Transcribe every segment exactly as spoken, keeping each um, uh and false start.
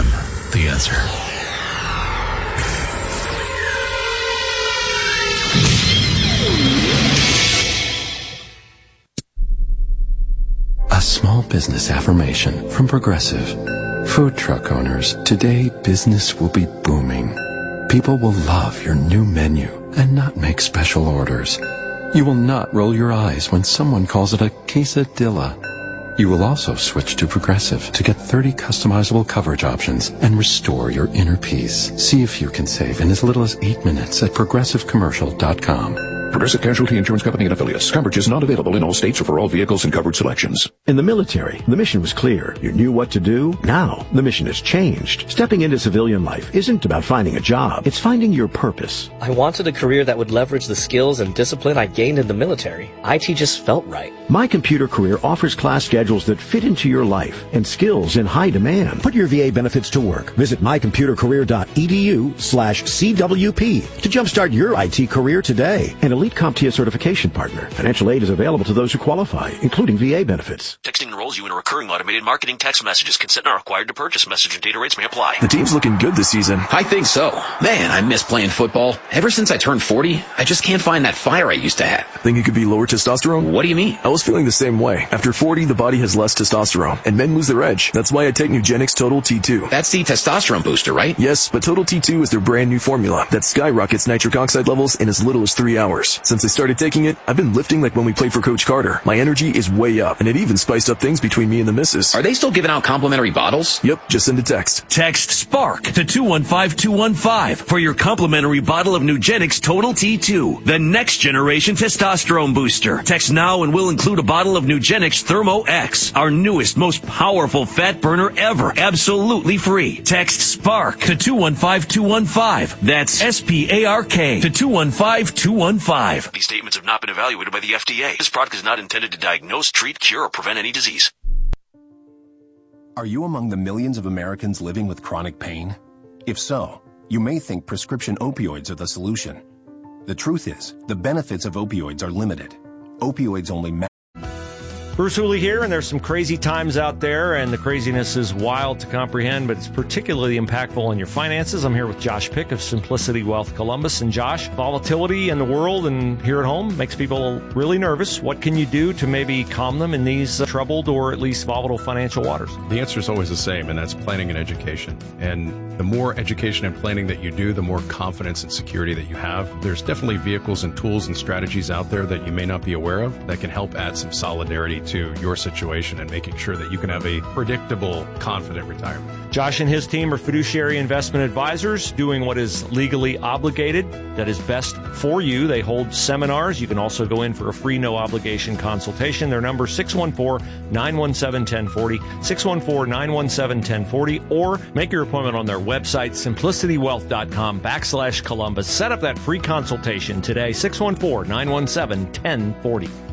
them the answer. A small business affirmation from Progressive. Food truck owners, today business will be booming. People will love your new menu and not make special orders. You will not roll your eyes when someone calls it a quesadilla. You will also switch to Progressive to get thirty customizable coverage options and restore your inner peace. See if you can save in as little as eight minutes at progressive commercial dot com. Progressive Casualty Insurance Company and Affiliates. Coverage is not available in all states or for all vehicles and coverage selections. In the military, the mission was clear. You knew what to do. Now, the mission has changed. Stepping into civilian life isn't about finding a job. It's finding your purpose. I wanted a career that would leverage the skills and discipline I gained in the military. I T just felt right. My Computer Career offers class schedules that fit into your life and skills in high demand. Put your V A benefits to work. Visit my computer career dot e d u slash C W P to jumpstart your I T career today. An elite CompTIA certification partner. Financial aid is available to those who qualify, including V A benefits. Texting enrolls you in a recurring automated marketing text messages. Consent not required to purchase. Message and data rates may apply. The team's looking good this season. I think so. Man, I miss playing football. Ever since I turned forty, I just can't find that fire I used to have. Think it could be lower testosterone? What do you mean? I was feeling the same way. After forty, the body has less testosterone, and men lose their edge. That's why I take Nugenix Total T two. That's the testosterone booster, right? Yes, but Total T two is their brand new formula that skyrockets nitric oxide levels in as little as three hours. Since I started taking it, I've been lifting like when we played for Coach Carter. My energy is way up, and it even spiced up things between me and the missus. Are they still giving out complimentary bottles? Yep, just send a text. Text SPARK to two one five two one five for your complimentary bottle of Nugenix Total T two, the next generation testosterone booster. Text now and we'll include a bottle of Nugenix Thermo X, our newest, most powerful fat burner ever, absolutely free. Text SPARK to two one five two one five. That's S P A R K to two one five two one five. These statements have not been evaluated by the F D A. This product is not intended to diagnose, treat, cure, or prevent any disease. Are you among the millions of Americans living with chronic pain? If so, you may think prescription opioids are the solution. The truth is, the benefits of opioids are limited. Opioids only matter. Bruce Hooley here, and there's some crazy times out there, and the craziness is wild to comprehend, but it's particularly impactful on your finances. I'm here with Josh Pick of Simplicity Wealth Columbus. And Josh, volatility in the world and here at home makes people really nervous. What can you do to maybe calm them in these uh, troubled or at least volatile financial waters? The answer is always the same, and that's planning and education. And the more education and planning that you do, the more confidence and security that you have. There's definitely vehicles and tools and strategies out there that you may not be aware of that can help add some solidarity to your situation and making sure that you can have a predictable, confident retirement. Josh and his team are fiduciary investment advisors doing what is legally obligated, that is best for you. They hold seminars. You can also go in for a free, no-obligation consultation. Their number is six one four, nine one seven, one zero four zero, six one four, nine one seven, one zero four zero, or make your appointment on their website, simplicity wealth dot com backslash Columbus. Set up that free consultation today, six one four, nine one seven, one zero four zero.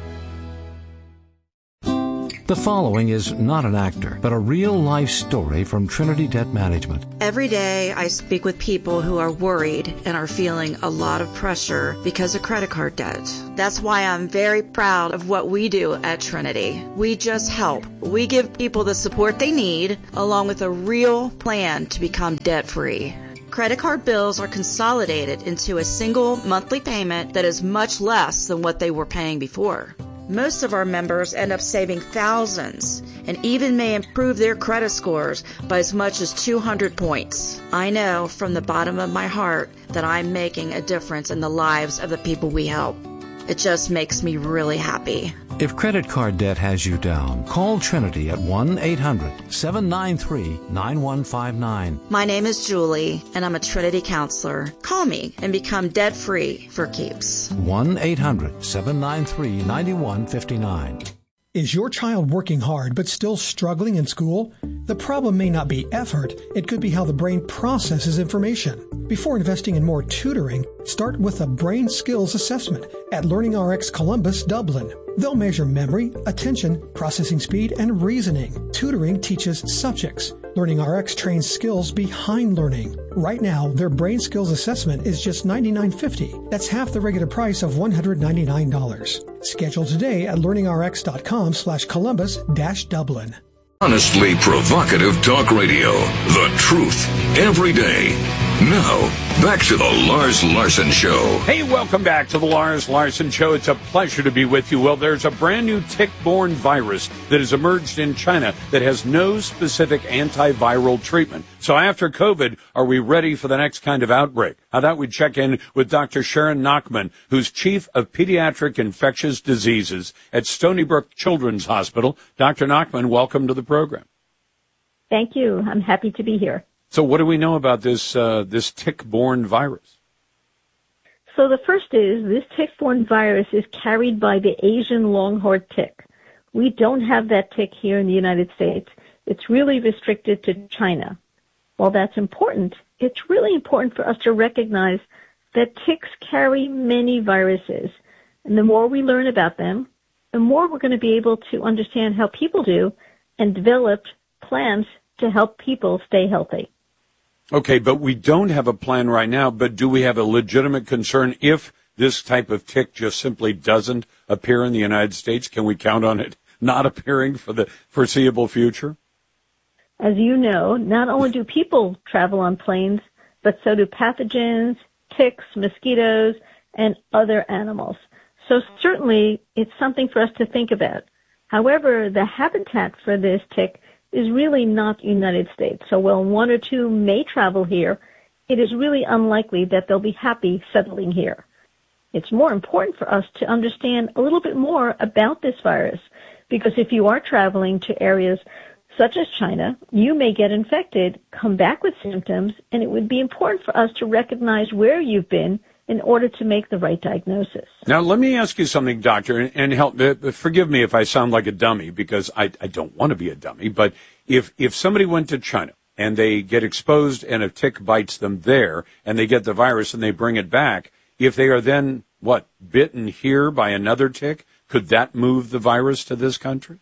The following is not an actor, but a real-life story from Trinity Debt Management. Every day I speak with people who are worried and are feeling a lot of pressure because of credit card debt. That's why I'm very proud of what we do at Trinity. We just help. We give people the support they need, along with a real plan to become debt-free. Credit card bills are consolidated into a single monthly payment that is much less than what they were paying before. Most of our members end up saving thousands and even may improve their credit scores by as much as two hundred points. I know from the bottom of my heart that I'm making a difference in the lives of the people we help. It just makes me really happy. If credit card debt has you down, call Trinity at one eight hundred, seven nine three, nine one five nine. My name is Julie, and I'm a Trinity counselor. Call me and become debt-free for keeps. one eight hundred, seven nine three, nine one five nine. Is your child working hard but still struggling in school? The problem may not be effort. It could be how the brain processes information. Before investing in more tutoring, start with a brain skills assessment at LearningRx Columbus, Dublin. They'll measure memory, attention, processing speed, and reasoning. Tutoring teaches subjects. LearningRx trains skills behind learning. Right now, their brain skills assessment is just ninety-nine fifty. That's half the regular price of one hundred ninety-nine dollars. Schedule today at learningrx.com slash Columbus dash Dublin. Honestly provocative talk radio. The truth every day. Now, back to the Lars Larson Show. Hey, welcome back to the Lars Larson Show. It's a pleasure to be with you. Well, there's a brand new tick-borne virus that has emerged in China that has no specific antiviral treatment. So after COVID, are we ready for the next kind of outbreak? I thought we'd check in with Doctor Sharon Nachman, who's Chief of Pediatric Infectious Diseases at Stony Brook Children's Hospital. Doctor Nachman, welcome to the program. Thank you. I'm happy to be here. So what do we know about this uh, this tick-borne virus? So the first is this tick-borne virus is carried by the Asian long-horned tick. We don't have that tick here in the United States. It's really restricted to China. While that's important, it's really important for us to recognize that ticks carry many viruses. And the more we learn about them, the more we're going to be able to understand how people do and develop plans to help people stay healthy. Okay, but we don't have a plan right now, but do we have a legitimate concern if this type of tick just simply doesn't appear in the United States? Can we count on it not appearing for the foreseeable future? As you know, not only do people travel on planes, but so do pathogens, ticks, mosquitoes, and other animals. So certainly it's something for us to think about. However, the habitat for this tick is really not United States. So while one or two may travel here, it is really unlikely that they'll be happy settling here. It's more important for us to understand a little bit more about this virus, because if you are traveling to areas such as China, you may get infected, come back with symptoms, and it would be important for us to recognize where you've been in order to make the right diagnosis. Now, let me ask you something, doctor, and, and help. Uh, forgive me if I sound like a dummy, because I, I don't want to be a dummy. But if if somebody went to China and they get exposed and a tick bites them there, and they get the virus and they bring it back, if they are then what bitten here by another tick, could that move the virus to this country?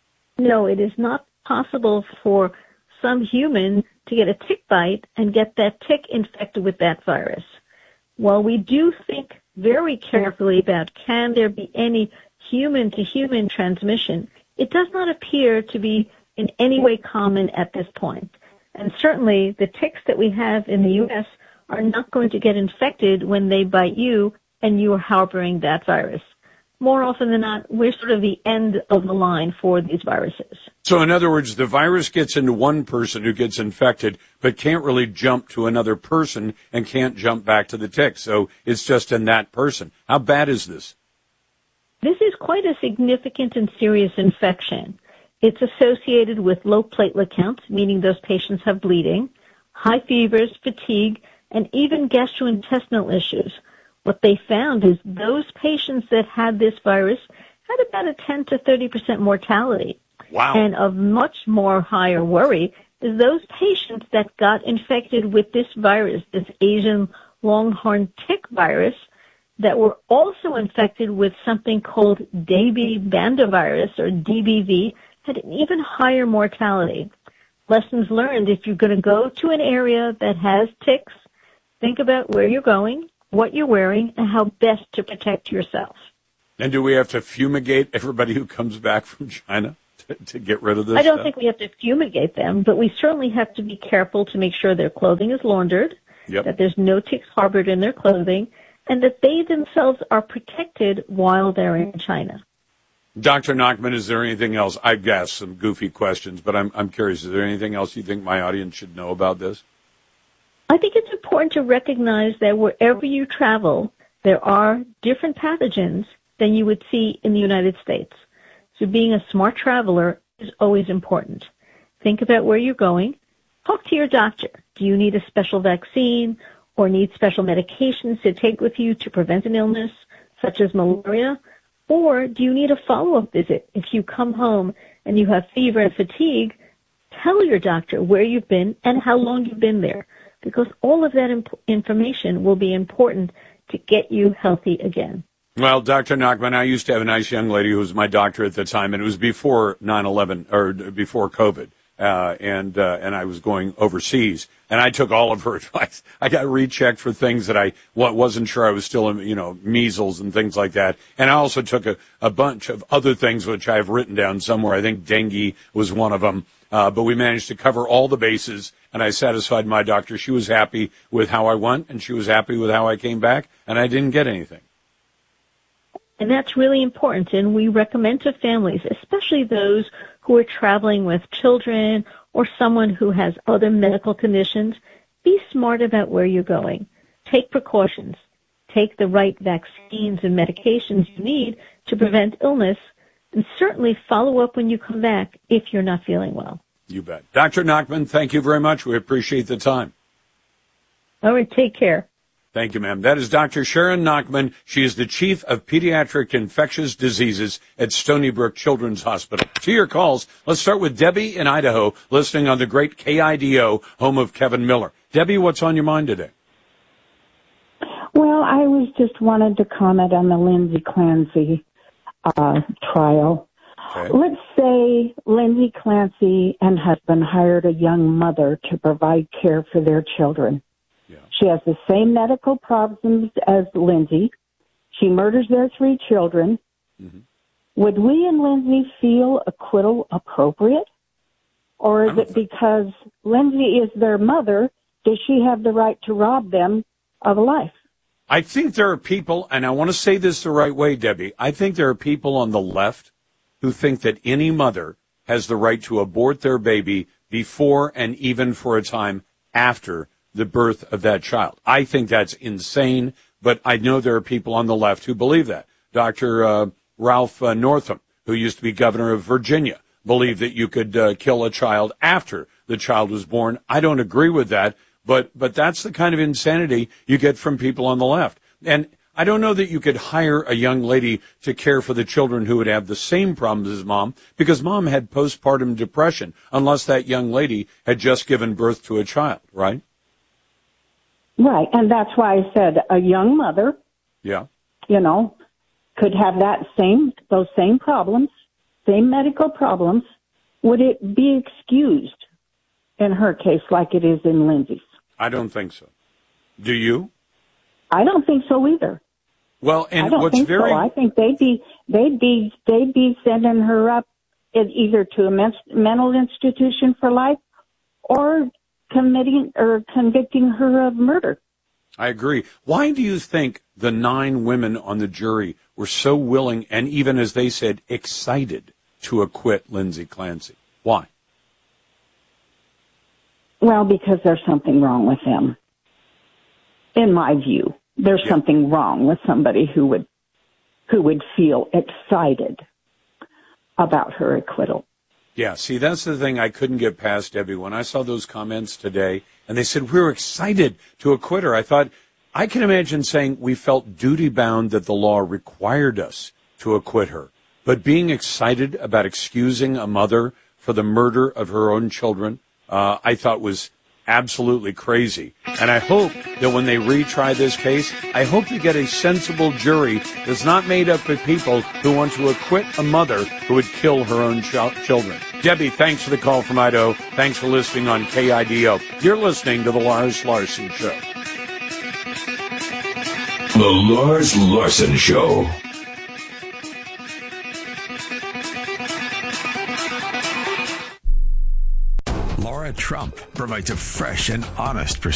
No, it is not possible for some human to get a tick bite and get that tick infected with that virus. While we do think very carefully about can there be any human-to-human transmission, it does not appear to be in any way common at this point. And certainly the ticks that we have in the U S are not going to get infected when they bite you and you are harboring that virus. More often than not, we're sort of the end of the line for these viruses. So in other words, the virus gets into one person who gets infected, but can't really jump to another person and can't jump back to the tick. So it's just in that person. How bad is this? This is quite a significant and serious infection. It's associated with low platelet counts, meaning those patients have bleeding, high fevers, fatigue, and even gastrointestinal issues. What they found is those patients that had this virus had about a ten to thirty percent mortality. Wow. And of much more higher worry is those patients that got infected with this virus, this Asian longhorn tick virus, that were also infected with something called Debibanda or D B V, had an even higher mortality. Lessons learned: if you're going to go to an area that has ticks, think about where you're going, what you're wearing, and how best to protect yourself. And do we have to fumigate everybody who comes back from China to, to get rid of this I don't stuff? think we have to fumigate them, but we certainly have to be careful to make sure their clothing is laundered, Yep. that there's no ticks harbored in their clothing, and that they themselves are protected while they're in China. Doctor Nachman, is there anything else? I've asked some goofy questions, but I'm I'm curious. Is there anything else you think my audience should know about this? I think it's important to recognize that wherever you travel, there are different pathogens than you would see in the United States. So being a smart traveler is always important. Think about where you're going. Talk to your doctor. Do you need a special vaccine or need special medications to take with you to prevent an illness, such as malaria? Or do you need a follow-up visit? If you come home and you have fever and fatigue, tell your doctor where you've been and how long you've been there, because all of that imp- information will be important to get you healthy again. Well, Doctor Nachman, I used to have a nice young lady who was my doctor at the time, and it was before nine eleven, or before COVID. uh, and uh, and I was going overseas, and I took all of her advice. I got rechecked for things that I wasn't sure I was still in, you know, measles and things like that. And I also took a, a bunch of other things which I have written down somewhere. I think dengue was one of them. Uh, but we managed to cover all the bases, and I satisfied my doctor. She was happy with how I went, and she was happy with how I came back, and I didn't get anything. And that's really important, and we recommend to families, especially those who are traveling with children or someone who has other medical conditions, be smart about where you're going. Take precautions. Take the right vaccines and medications you need to prevent illness, and certainly follow up when you come back if you're not feeling well. You bet. Doctor Nachman, thank you very much. We appreciate the time. All right, take care. Thank you, ma'am. That is Doctor Sharon Nachman. She is the Chief of Pediatric Infectious Diseases at Stony Brook Children's Hospital. To your calls, let's start with Debbie in Idaho, listening on the great K I D O, home of Kevin Miller. Debbie, what's on your mind today? Well, I was just wanted to comment on the Lindsay Clancy uh, trial. Okay. Let's say Lindsay Clancy and husband hired a young mother to provide care for their children. Yeah. She has the same medical problems as Lindsay. She murders their three children. Mm-hmm. Would we and Lindsay feel acquittal appropriate? Or is it because Lindsay is their mother, does she have the right to rob them of life? I think there are people, and I want to say this the right way, Debbie, I think there are people on the left who think that any mother has the right to abort their baby before and even for a time after the birth of that child. I think that's insane, but I know there are people on the left who believe that. Doctor Uh, Ralph uh, Northam, who used to be governor of Virginia, believed that you could uh, kill a child after the child was born. I don't agree with that, but but that's the kind of insanity you get from people on the left. And I don't know that you could hire a young lady to care for the children who would have the same problems as mom, because mom had postpartum depression, unless that young lady had just given birth to a child, right? Right, and that's why I said a young mother, yeah, you know, could have that same, those same problems, same medical problems. Would it be excused in her case like it is in Lindsay's? I don't think so. Do you? I don't think so either. Well, and I don't what's think very, so. I think they'd be they'd be they'd be sending her up either to a men- mental institution for life, or committing or convicting her of murder. I agree. Why do you think the nine women on the jury were so willing and even, as they said, excited to acquit Lindsay Clancy? Why? Well, because there's something wrong with them. In my view, there's yeah. something wrong with somebody who would who would feel excited about her acquittal. Yeah, see, that's the thing I couldn't get past, Debbie. When I saw those comments today, and they said, we're excited to acquit her, I thought, I can imagine saying we felt duty-bound that the law required us to acquit her. But being excited about excusing a mother for the murder of her own children, uh, I thought was absolutely crazy. And I hope that when they retry this case, I hope you get a sensible jury that's not made up of people who want to acquit a mother who would kill her own ch- children. Debbie, thanks for the call from Idaho. Thanks for listening on K I D O. You're listening to The Lars Larson Show. The Lars Larson Show. Laura Trump provides a fresh and honest perspective.